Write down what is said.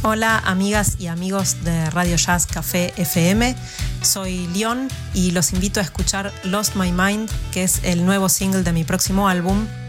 Hola amigas y amigos de Radio Jazz Café FM, soy Leon y los invito a escuchar Lost My Mind, que es el nuevo single de mi próximo álbum,